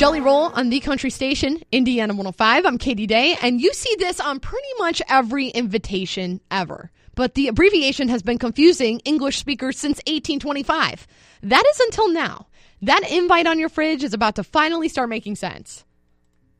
Jelly Roll on the country station, Indiana 105. I'm Katie Day, and you see this on pretty much every invitation ever. But the abbreviation has been confusing English speakers since 1825. That is until now. That invite on your fridge is about to finally start making sense.